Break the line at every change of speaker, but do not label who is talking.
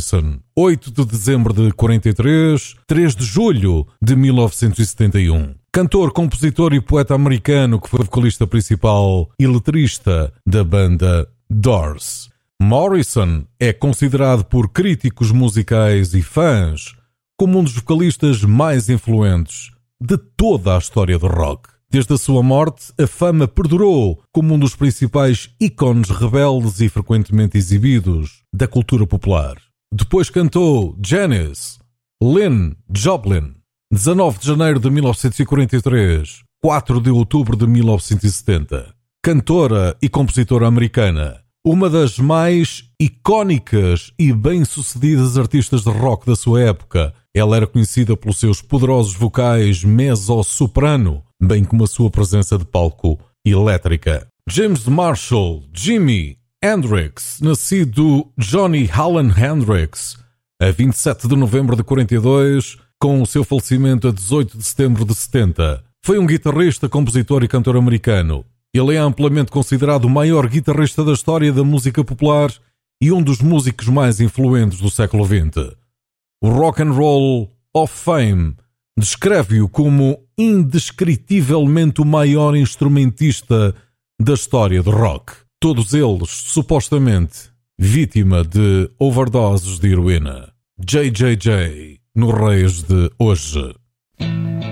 Morrison, 8 de dezembro de 43, 3 de julho de 1971. Cantor, compositor e poeta americano que foi vocalista principal e letrista da banda Doors. Morrison é considerado por críticos musicais e fãs como um dos vocalistas mais influentes de toda a história do rock. Desde a sua morte, a fama perdurou como um dos principais ícones rebeldes e frequentemente exibidos da cultura popular. Depois cantou Janis, Lynn Joplin, 19 de janeiro de 1943, 4 de outubro de 1970. Cantora e compositora americana, uma das mais icónicas e bem-sucedidas artistas de rock da sua época. Ela era conhecida pelos seus poderosos vocais mezzo-soprano, bem como a sua presença de palco elétrica. James Marshall, Jimi Hendrix, nascido Johnny Allen Hendrix, a 27 de novembro de 42, com o seu falecimento a 18 de setembro de 70. Foi um guitarrista, compositor e cantor americano. Ele é amplamente considerado o maior guitarrista da história da música popular e um dos músicos mais influentes do século XX. O Rock and Roll of Fame descreve-o como indescritivelmente o maior instrumentista da história do rock. Todos eles, supostamente, vítima de overdoses de heroína. JJJ, no Reis de Hoje.